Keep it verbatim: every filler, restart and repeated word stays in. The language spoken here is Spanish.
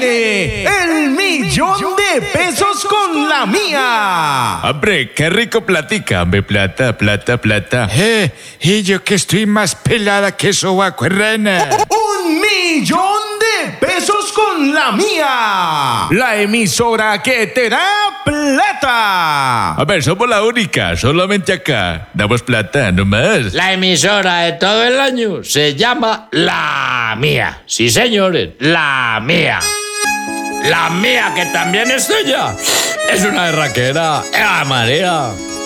viene el millón de pesos con la mía. Hombre, qué rico platica, hombre, plata, plata, plata. Eh, y yo que estoy más pelada que sobacuerrana. Un millón de pesos con la mía. La emisora que te da plata. A ver, somos la única, solamente acá. Damos plata, no más. La emisora de todo el año se llama La Mía. Sí, señores, La Mía. La Mía, que también es tuya. Es una berraquera. ¡Eh, María!